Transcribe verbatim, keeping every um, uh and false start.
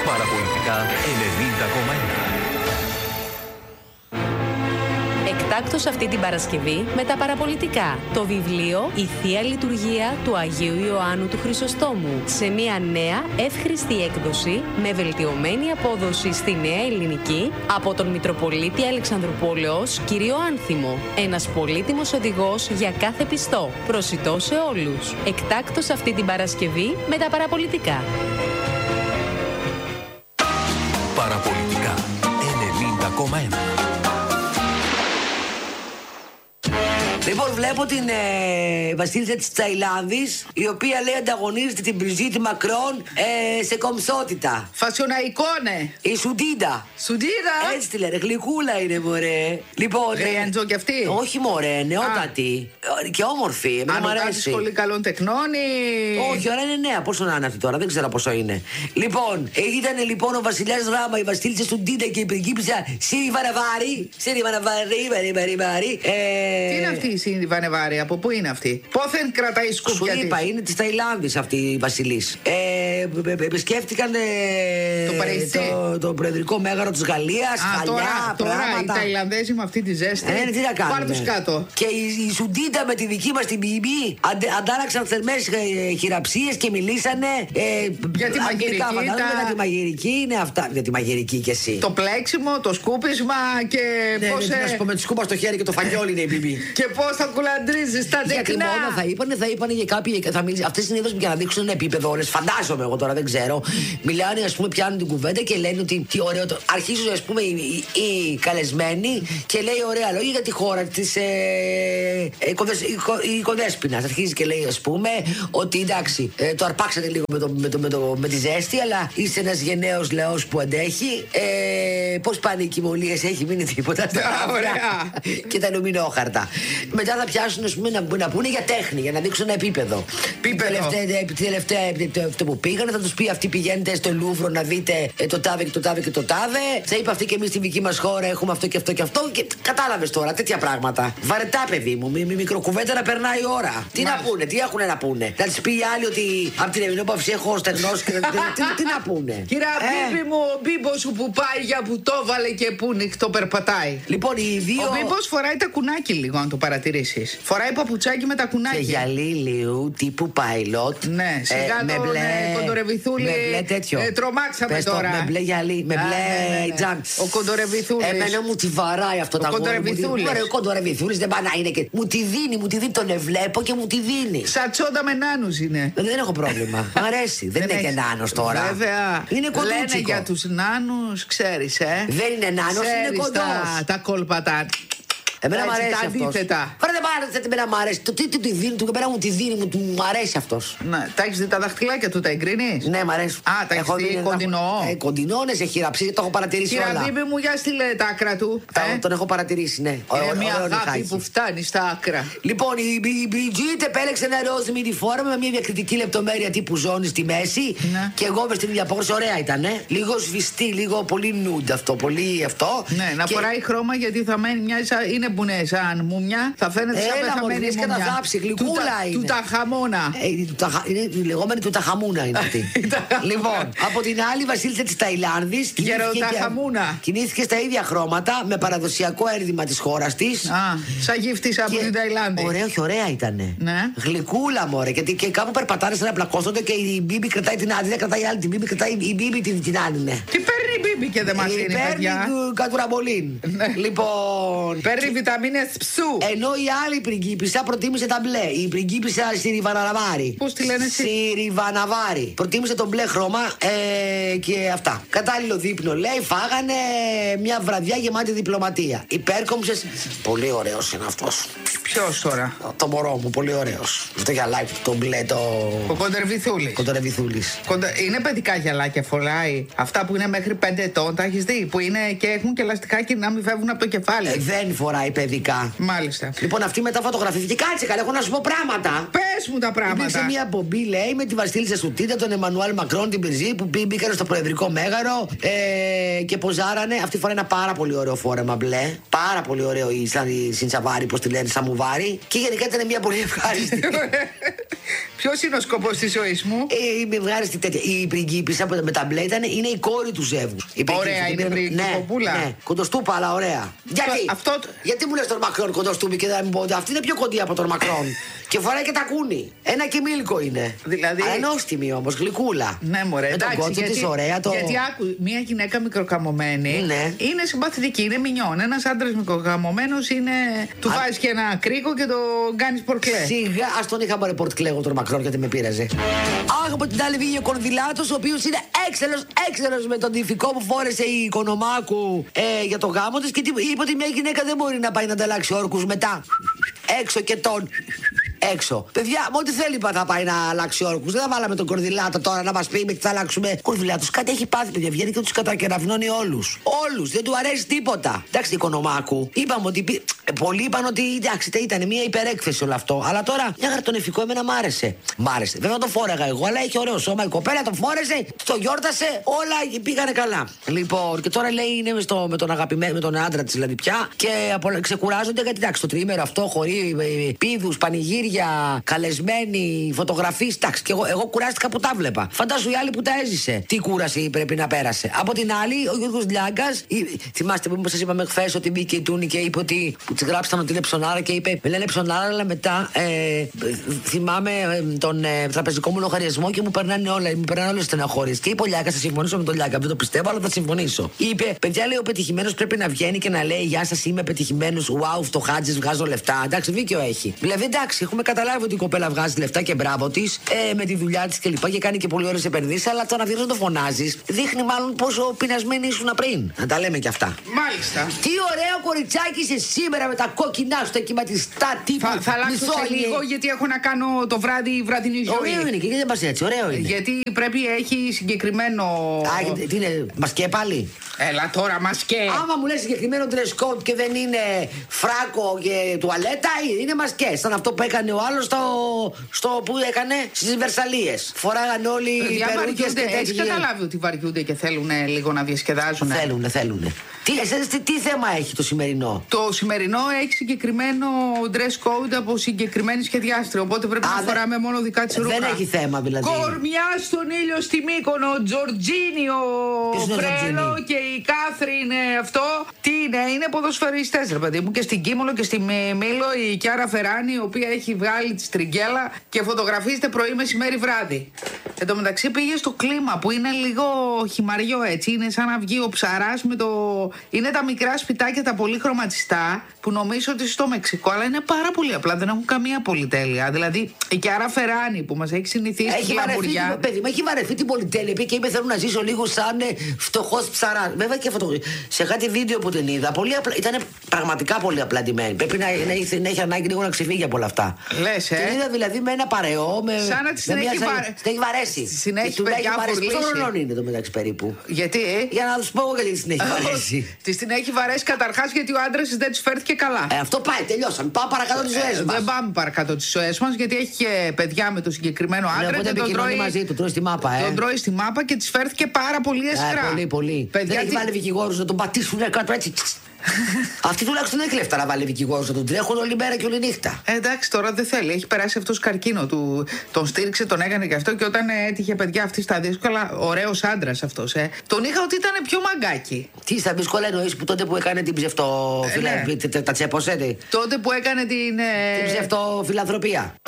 Παραπολιτικά ενενήντα κόμμα ένα. Εκτάκτως αυτή την Παρασκευή με τα παραπολιτικά. Το βιβλίο «Η Θεία Λειτουργία του Αγίου Ιωάννου του Χρυσοστόμου» σε μια νέα εύχρηστη έκδοση με βελτιωμένη απόδοση στη Νέα Ελληνική από τον Μητροπολίτη Αλεξανδρουπόλεως κύριο Άνθιμο. Ένας πολύτιμος οδηγός για κάθε πιστό. Προσιτό σε όλους. Εκτάκτως αυτή την Παρασκευή με τα παραπολιτικά. Παραπολιτικά ενενήντα κόμμα ένα. Λοιπόν, βλέπω την ε, βασίλισσα της Ταϊλάνδης, η οποία λέει ανταγωνίζεται την Μπριζίτ Μακρόν ε, σε κομψότητα. Φασιοναϊκόνε. Η Σουντίντα. Σουντίντα. Έτσι τη λένε, γλυκούλα είναι μωρέ. Λοιπόν. Γριέντζο κι αυτή. Όχι μωρέ, νεότατη. Α. Και όμορφη. Εμένα μου αρέσει. Σχολή καλών τεχνών ή. Όχι, ώρα είναι νέα. Πόσο να είναι αυτή τώρα, δεν ξέρω πόσο είναι. Λοιπόν, ήταν λοιπόν ο βασιλιάς Ράμα, η βασίλισσα Σουντίντα και η πριγκίπισσα Σίρι Βαναβάρη. Σίρι Βαναβάρη, Βαρή, Βαρή. Τι είναι αυτή η Σίρι Βαναβάρη, από πού είναι αυτή? Πόθεν κρατάει σκούπια της? Σου είπα, είναι της Ταϊλάνδης αυτή η βασιλής. Ε, επισκέφτηκαν το, το, το προεδρικό μέγαρο της Γαλλίας. Α, χαλιά, τώρα, τώρα οι Ταϊλανδέζοι με αυτή τη ζέστη. Ε, τι να κάνουμε. Πάρ' τους κάτω. Και η, η Σουντίντα με τη δική μας την Μπιμπί αντε, αντάραξαν θερμές ε, χειραψίες και μιλήσανε ε, για τη μαγειρική. Τα... Για τη μαγειρική είναι αυτά. Για τη μαγειρική κι εσύ. Το πλέξιμο, το σκούπισμα και ναι, πώς. Ναι, να σου πω, με τη σκούπα στο χέρι και το φαγιόλι είναι η Μπιμπί. Και πώς θα κουλαντρίζεις τα τεκνά. Γιατί μόνο θα είπανε, θα είπανε για κάποιοι. Θα μιλήσει. Αυτές συνήθως για να δείξουν ένα επίπεδο όλες. Φαντάζομαι εγώ τώρα, δεν ξέρω. Μιλάνε, ας πούμε, πιάνουν την κουβέντα και λένε ότι τι ωραίο. Το... Αρχίζουν, ας πούμε, οι, οι, οι καλεσμένοι και λέει ωραία λόγια για τη χώρα της. Ε, ε, κοδεσ, η, η Κοδέσποινα. Αρχίζει και λέει, ας πούμε, ότι εντάξει, ε, το αρπάξατε λίγο με, το, με, το, με, το, με τη ζέστη, αλλά είστε ένας γενναίος λαός που αντέχει. Ε, πώς πάνε οι κοιμωλίες, έχει μείνει τίποτα. Ωραία. Και τα νομινόχαρτα. Μετά θα πιάσουν, ας πούμε, να, να πούνε για τέχνη, για να δείξουν ένα επίπεδο. Τη τελευταία αυτό που πήγανε, θα τους πει αυτή πηγαίνετε στο Λούβρο να δείτε ε, το τάδε και το τάδε και το τάδε. Θα είπε αυτή και εμείς στη δική μας χώρα έχουμε αυτό και αυτό και αυτό. Και κατάλαβες τώρα τέτοια πράγματα. Βαρετά, παιδί μου, μη, μη μικροκουβέντα να περνάει η ώρα. Τι Μάλιστα. να πούνε, τι έχουν να πούνε. Θα της πει η άλλη ότι από την Εμινόπαυση έχω στεγνώσει και τι, τι, τι να πούνε. Κυρία ε. Μπίμπη μου, ο Μπίμπος σου που πάει για που το βάλε και που νυχτό περπατάει. Λοιπόν, οι δύο. Ο Μπίμπος φοράει τα κουνάκι λίγο, αν το παρατηρήσεις. Φοράει παπουτσάκι με τα κουνάκι. Και γυαλί λίγο τύπου pilot. Ναι, σιγά ε, το μπλε, ναι, κοντορεβιθούλη. Με μπλε τέτοιο. Ε, τρομάξαμε Πες τώρα. Το, με μπλε γυαλί, με μπλε ναι, ναι. τζαν. Ο κοντορεβιθούλης. Εμένα μου τη βαράει αυτό το αγόρι. Ο κοντορεβιθούλης δεν πάει να είναι και. Μου τη δίνει, μου τη δίνει, τον ευλέπω και μου τη δίνει. Σαν τσόντα με νάνους είναι. Δεν έχω πρόβλημα. Μ' αρέσει. Δεν είναι και νάνος τώρα. Βέβαια. Είναι κοντούτσικο. Λένε για τους νάνους, ξέρεις, ε. Δεν είναι νάνος, είναι κοντός. Τα κόλπατα. Εμένα μου αρέσει αυτός. Φέρε δεν πάρετε, εμένα μου αρέσει. Το τι του τη δίνει, του εμένα μου τη δίνει, μου, μου αρέσει αυτός. Ναι, τα έχεις δει τα δαχτυλάκια του, τα εγκρίνεις? Ναι, μ' αρέσει. Α, τα έχεις δει κοντινό. Ε, κοντινό, ναι, σε χειραψί, το έχω παρατηρήσει όλα. Κύριε Μπίμπη μου, για στείλε τα άκρα του. Ε? Τον έχω παρατηρήσει, ναι. Είναι μια αγάπη που φτάνει στα άκρα. Λοιπόν, η Μπριτζίτ επέλεξε ένα ροζ μίνι φόρμα με μια διακριτική λεπτομέρεια τύπου ζώνη στη μέση. Ναι. Και εγώ με στην ίδια απόκριση, ωραία ήταν. Ε? Λίγο σβηστή, λίγο πολύ νουντ αυτό, πολύ αυτό. Ναι, να φοράει χρώμα γιατί θα μένει μια. Είναι που ναι, σαν μουμιά, θα φαίνεται σαν πεθαμένη μουμιά. Έλα, μωρές, θάψη, γλυκούλα είναι. Του ταχαμόνα. Ε, είναι η λεγόμενη του ταχαμούνα είναι αυτή. Λοιπόν, από την άλλη βασίλισσα της Ταϊλάνδης Γεροταχαμούνα. Κινήθηκε στα ίδια χρώματα με παραδοσιακό ένδυμα της χώρας της. Α, σαν γύφτης από την Ταϊλάνδη. Ωραία, όχι, ωραία ήτανε. Ναι. Γλυκούλα, μωρέ. Γιατί και κάπου περπατάνε σαν να πλακώσονται και η Μπίμπη κρατάει την άλλη, δεν κρατάει η άλλη την Μπίμπη, κρατάει η Μπίμπη την, την άλλη, ναι. Τι παίρνει η Μπίμπη και δεν μας δίνει, παιδιά? Παίρνει κατουραμπολίν. Λοιπόν. Παίρνει βιταμίνες ψου. Ενώ η άλλη πριγκίπισσα προτίμησε τα μπλε. Η πριγκίπισσα Σιριβαναβάρη. Πώς τη λένε εσύ? Σιριβαναβάρη. Προτίμησε το μπλε χρώμα ε, και αυτά. Κατάλληλο δείπνο λέει, φάγανε μια βραδιά γεμάτη διπλωματία. Υπέρκομψες. Πολύ ωραίος είναι αυτός. Ποιος τώρα? Το μωρό μου, πολύ ωραίος. Αυτό γυαλάκι του, το μπλε, το. Ο Κοντερβιθούλης. Κοντερβιθούλης. Κοντε... Είναι παιδικά γυαλάκια, φοράει. Αυτά που είναι μέχρι πέντε ετών, τα έχεις δει? Που είναι και έχουν και λαστικάκι να μην φεύγουν από το κεφάλι. Ε, δεν φοράει παιδικά. Μάλιστα. Λοιπόν, αυτή μετά φωτογραφήθηκε. Κάτσε καλά, έχω να σου πω πράγματα. Πες μου τα πράγματα. Υπήρξε μια πομπή, λέει, με τη βασίλισσα Σουτίντα, τον Εμμανουέλ Μακρόν, την Πριζή, που μπήκαν στο προεδρικό μέγαρο ε, και ποζάρανε. Αυτή φορά ένα πάρα πολύ ωραίο φόρεμα μπλε. Πάρα πολύ ωραίο η Σινσαβάρη, πώς τη λένε, Σαμουβάρη. Και γενικά ήταν μια πολύ ευχάριστη. Ποιο είναι ο σκοπός της ζωής μου? Ε, με βγάζει τέτοια. Η πριγκίπισσα με τα μπλε ήταν, είναι η κόρη του ζεύγου. Ωραία, είναι πριγκιποπούλα. Ναι, ναι, κοντοστούπα, αλλά ωραία. Γιατί, αυτό... γιατί μου λες τον Μακρόν κοντοστούπι και δεν μου πω ότι αυτή είναι πιο κοντή από τον Μακρόν. Και φοράει και τα κούνη. Ένα και μίλκο είναι. Δηλαδή. Αλλά νόστιμη όμως, γλυκούλα. Ναι, μωρέ, με τον κότσο της, ωραία. Το... Γιατί άκου, μια γυναίκα μικροκαμωμένη ναι. είναι συμπαθητική, είναι μινιόν. Ένας άντρας μικροκαμωμένος είναι. Του βάζεις και ένα κρίκο και το κάνεις πορτκλέ. Σιγά, ας τον είχα πάρει πορτκλέ εγώ τον Μακρόν γιατί με πείραζε. Αχ, από την άλλη βγήκε ο Κορδηλάτος, ο οποίος είναι έξαλλος, έξαλλος με τον τυφικό που φόρεσε η Οικονομάκου ε, για το γάμο της και είπε ότι μια γυναίκα δεν μπορεί να πάει να ανταλλάξει όρκους μετά. Έξω και τον. Έξω. Παιδιά, με ό,τι θέλει θα πάει να αλλάξει όρκους. Δεν θα βάλαμε τον Κορδηλάτο τώρα να μας πει με τι θα αλλάξουμε. Κορδηλάτος κάτι έχει πάθει, παιδιά. Βγαίνει και τους κατακεραυνώνει όλους. Όλους. Δεν του αρέσει τίποτα. Εντάξει, Οικονομάκου. Είπαμε ότι. Πολλοί είπαν ότι εντάξει, ήταν μια υπερέκθεση όλο αυτό. Αλλά τώρα μια χαρτονεφικό εμένα μ' άρεσε. Μ' άρεσε. Βέβαια το φόρεγα εγώ, αλλά έχει ωραίο σώμα. Η κοπέλα το φόρεσε, το γιόρτασε, όλα πήγανε καλά. Λοιπόν, και τώρα λέει είναι στο, με τον αγαπημένο, με τον άντρα τη δηλαδή πια και απο, ξεκουράζονται γιατί εντάξει, το τριήμερο αυτό χωρί πίδους, πανηγύρια, καλεσμένοι, φωτογραφίες. Εντάξει, και εγώ, εγώ κουράστηκα που τα βλέπα. Φαντάσου η άλλη που τα έζησε. Τι κούραση πρέπει να πέρασε. Από την άλλη, ο Γιώργος Λιάγκας, θυμάστε που σας είπαμε χθες ότι μπήκε η Τούνη και είπε ότι. Τη γράψαν ότι είναι ψωνάρα και είπε: με λένε ψωνάρα, αλλά μετά ε, θυμάμαι ε, τον ε, τραπεζικό μου λογαριασμό και μου περνάνε όλα. Μου περνάνε όλες τις στεναχώριες. Και είπε ο Λιάκα: θα συμφωνήσω με τον Λιάκα. Δεν το πιστεύω, αλλά θα συμφωνήσω. Είπε: παιδιά, λέει ο πετυχημένος πρέπει να βγαίνει και να λέει: γεια σας, είμαι πετυχημένος. Wow, φτωχάτζης, βγάζω λεφτά. Εντάξει, δίκιο έχει. Δηλαδή, εντάξει, έχουμε καταλάβει ότι η κοπέλα βγάζει λεφτά και μπράβο τη ε, με τη δουλειά τη κλπ. Και, και κάνει και πολύ ωραίες επενδύσεις. Αλλά το να βγαίνει να το φωνάζει δείχνει μάλλον πόσο πεινασμένοι ήσουν πριν. Να τα λέμε κι αυτά. Μάλιστα. Τι ωραίο κοριτσάκι είσαι σήμερα με τα κόκκινά σου, τα κυματιστά τύπου. Θα, θα αλλάξω σε λίγο γιατί έχω να κάνω το βράδυ βραδινή ζωή. Ωραίο είναι και γιατί δεν πας έτσι, ωραίο είναι. Γιατί πρέπει έχει συγκεκριμένο. Α, τι είναι, μασκέ πάλι. Έλα τώρα, μασκέ. Άμα μου λες συγκεκριμένο dress code και δεν είναι φράκο και τουαλέτα, είναι μασκέ. Σαν αυτό που έκανε ο άλλος στο, στο που έκανε στις Βερσαλίες. Φοράγανε όλοι οι περούκες και έχεις καταλάβει ότι βαριούνται και θέλουν λίγο να διασκεδάζουν. Θέλουνε, θέλουνε. Τι, εσείς, τι, τι θέμα έχει το σημερινό? Το σημερινό έχει συγκεκριμένο dress code από συγκεκριμένη σχεδιάστρια. Οπότε πρέπει Α, να δε... φοράμε μόνο δικά της ρούχα. Δεν έχει θέμα δηλαδή. Κορμιά στον ήλιο στη Μύκονο, Τζορτζίνιο Φρέλο και η Κάθριν αυτό. Τι είναι, είναι ποδοσφαιριστές ρε παιδί μου. Και στην Κίμολο και στη Μήλο η Κιάρα Φεράνη, η οποία έχει βγάλει τη στριγγέλα και φωτογραφίζεται πρωί, μεσημέρι, βράδυ. Εν τω μεταξύ πήγε στο κλίμα που είναι λίγο χυμαριό έτσι. Είναι σαν να βγει ο ψαράς με το. Είναι τα μικρά σπιτάκια, τα πολύ χρωματιστά, που νομίζω ότι στο Μεξικό, αλλά είναι πάρα πολύ απλά, δεν έχουν καμία πολυτέλεια. Δηλαδή, η Κιάρα Φεράνη που μας έχει συνηθίσει έχει γλαμουριά. Παιδί μου, έχει βαρεθεί την πολυτέλεια. Πήγε και είπε: θέλω να ζήσω λίγο σαν φτωχός ψαράς. Βέβαια και φωτο... σε κάτι βίντεο που την είδα, πολύ απλά, ήταν πραγματικά πολύ απλά ντυμένη. Πρέπει να, να, έχει, να έχει ανάγκη λίγο να ξεφύγει από όλα αυτά. Λες, ε. Την είδα δηλαδή με ένα παρεό. Με, σαν να την έχει, βαρε... έχει βαρέσει. Την έχει παιδιά φορλήσει. Πόσο χρονών είναι το μεταξύ περίπου? Γιατί, ε? Για να του πω εγώ γιατί την έχει βαρέσει. Τη την έχει βαρέσει καταρχάς γιατί ο άντρας της δεν της φέρθηκε καλά. Ε, αυτό πάει, τελειώσαμε. Πάμε παρακάτω τις ζωές μας. Δεν πάμε παρακάτω τις ζωές μας γιατί έχει και παιδιά με το συγκεκριμένο άντρα. Ναι, και τον τρώει μαζί του, τρώει στη μάπα, ε. Τον τρώει στη μάπα και της φέρθηκε πάρα πολύ αισχρά. Ε, πολύ, πολύ. Παιδιά, δεν έχει βάλει δικηγόρους να τον πατήσουν κάτω έτσι. Αυτή τουλάχιστον δεν έχει λεφτά να βάλει δικηγόρους να τον τρέχουν όλη μέρα και όλη νύχτα. Ε, εντάξει, τώρα δεν θέλει. Έχει περάσει αυτός καρκίνο του. Τον στήριξε, τον έκανε και αυτό. Και όταν έτυχε παιδιά αυτή στα δύσκολα, ωραίος άντρας αυτός. Ε. Τον είχα ότι ήταν πιο μαγκάκι. Τι στα δύσκολα εννοείς που τότε που έκανε την ψευτοφιλανθρωπία. Ε, ναι. Τα τσέπωσε. Τότε που έκανε την. Την ψευτοφιλανθρωπία.